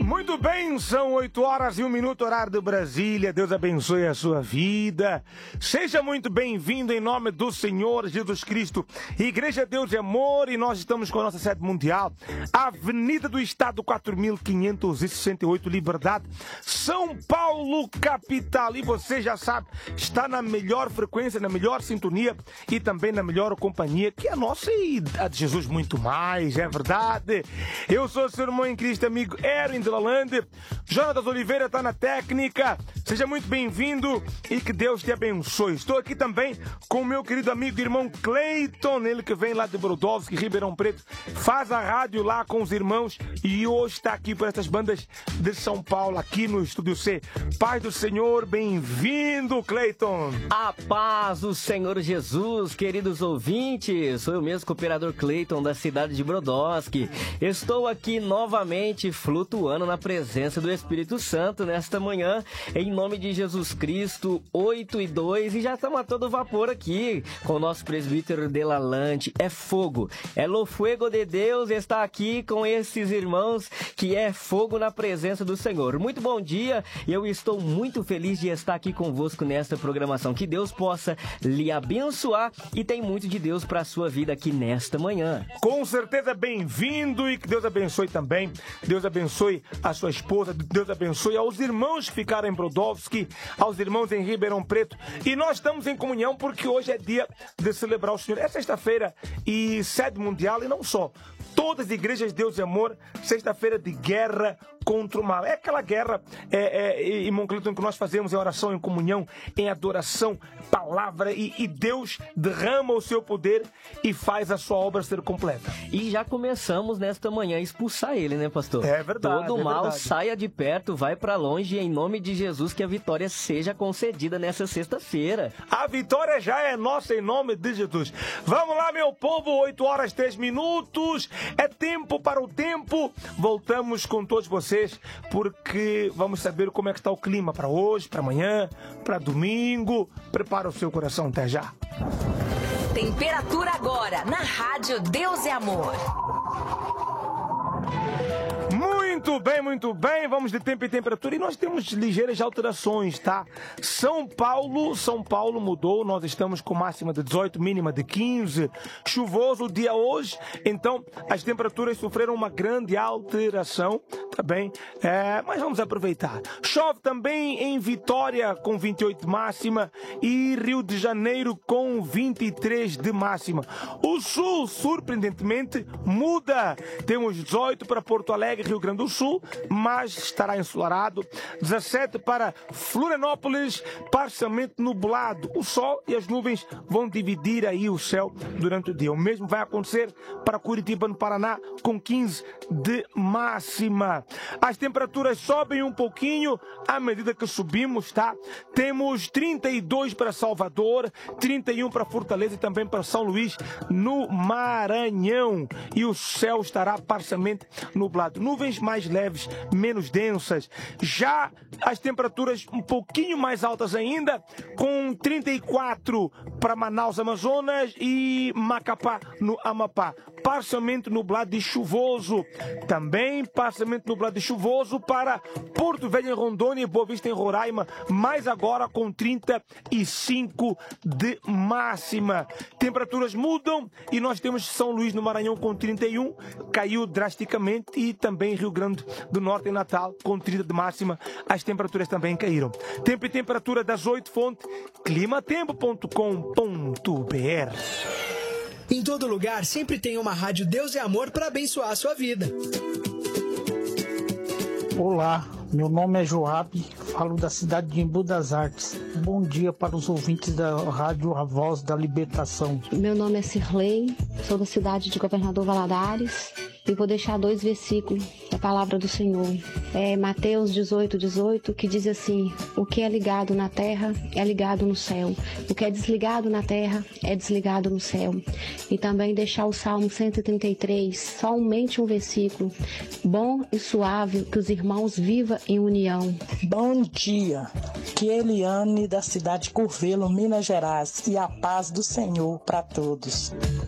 Muito bem, são 8h01, horário de Brasília. Deus abençoe a sua vida. Seja muito bem-vindo em nome do Senhor Jesus Cristo. Igreja Deus de Amor, e nós estamos com a nossa sede mundial, Avenida do Estado 4568, Liberdade, São Paulo, capital. E você já sabe, está na melhor frequência, na melhor sintonia e também na melhor companhia, que é a nossa e a de Jesus muito mais, é verdade. Eu sou o seu irmão em Cristo, amigo Erin de Lalande. Jonatas Oliveira está na técnica. Seja muito bem-vindo e que Deus te abençoe. Estou aqui também com o meu querido amigo e irmão Cleiton, ele que vem lá de Brodowski, Ribeirão Preto, faz a rádio lá com os irmãos e hoje está aqui por essas bandas de São Paulo, aqui no Estúdio C. Paz do Senhor, bem-vindo, Cleiton. A paz do Senhor Jesus, queridos ouvintes. Sou eu mesmo, cooperador Cleiton, da cidade de Brodowski. Estou aqui novamente flutuando na presença do Espírito Santo nesta manhã, em nome de Jesus Cristo, 8:02, e já estamos a todo vapor aqui com o nosso presbítero de Lalande. É fogo, é lo fuego de Deus, está aqui com esses irmãos que é fogo na presença do Senhor. Muito bom dia, e eu estou muito feliz de estar aqui convosco nesta programação. Que Deus possa lhe abençoar e tem muito de Deus para a sua vida aqui nesta manhã. Com certeza, bem-vindo, e que Deus abençoe também. Deus abençoe a sua esposa, Deus abençoe aos irmãos que ficaram em Brodowski, aos irmãos em Ribeirão Preto. E nós estamos em comunhão porque hoje é dia de celebrar o Senhor. É sexta-feira e sede mundial, e não só. Todas as igrejas de Deus e Amor, sexta-feira de guerra contra o mal. É aquela guerra, irmão Cleiton, que nós fazemos em oração, em comunhão, em adoração, palavra, e Deus derrama o seu poder e faz a sua obra ser completa. E já começamos nesta manhã a expulsar ele, né, pastor? É verdade. Todo mal verdade. Saia de perto, vai pra longe, em nome de Jesus, que a vitória seja concedida nessa sexta-feira. A vitória já é nossa em nome de Jesus. Vamos lá, meu povo, 8h03. É tempo para o tempo. Voltamos com todos vocês, porque vamos saber como é que está o clima para hoje, para amanhã, para domingo. Prepara o seu coração, até já. Temperatura agora, na Rádio Deus é Amor. Muito bem, vamos de tempo e temperatura, e nós temos ligeiras alterações, tá? São Paulo mudou, nós estamos com máxima de 18, mínima de 15, chuvoso o dia hoje, então as temperaturas sofreram uma grande alteração, tá bem? Mas vamos aproveitar. Chove também em Vitória com 28 de máxima e Rio de Janeiro com 23 de máxima. O sul, surpreendentemente, muda. Temos 18 para Porto Alegre, Rio Grande do Sul, mas estará ensolarado. 17 para Florianópolis, parcialmente nublado. O sol e as nuvens vão dividir aí o céu durante o dia. O mesmo vai acontecer para Curitiba, no Paraná, com 15 de máxima. As temperaturas sobem um pouquinho à medida que subimos, tá? Temos 32 para Salvador, 31 para Fortaleza e também para São Luís, no Maranhão. E o céu estará parcialmente nublado. Nuvens mais leves, menos densas. Já as temperaturas um pouquinho mais altas ainda, com 34 para Manaus, Amazonas, e Macapá, no Amapá. Parcialmente nublado e chuvoso. Também parcialmente nublado e chuvoso para Porto Velho, em Rondônia, e Boa Vista, em Roraima, mas agora com 35 de máxima. Temperaturas mudam e nós temos São Luís, no Maranhão, com 31, caiu drasticamente, e também Rio Grande do Norte, em Natal, com 30 de máxima, as temperaturas também caíram. Tempo e temperatura das 8, fonte climatempo.com.br. Em todo lugar sempre tem uma rádio Deus é Amor para abençoar a sua vida. Olá, meu nome é Joab, falo da cidade de Embu das Artes. Bom dia para os ouvintes da rádio A Voz da Libertação. Meu nome é Cirlei, sou da cidade de Governador Valadares, e vou deixar 2 versículos da palavra do Senhor. É Mateus 18:18, que diz assim: o que é ligado na terra é ligado no céu, o que é desligado na terra é desligado no céu. E também deixar o Salmo 133, somente um versículo: bom e suave que os irmãos vivam em união. Bom dia, que Eliane da cidade de Curvelo, Minas Gerais, e a paz do Senhor para todos.